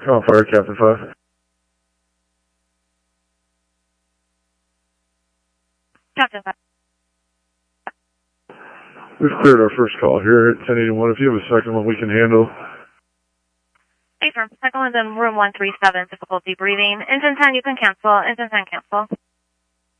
Call fire, Captain 5. Captain 5. We've cleared our first call here at 1081. If you have a second one we can handle. Hey, firm. Second one's in room 137, difficulty breathing. Engine 10, you can cancel. Engine 10, cancel.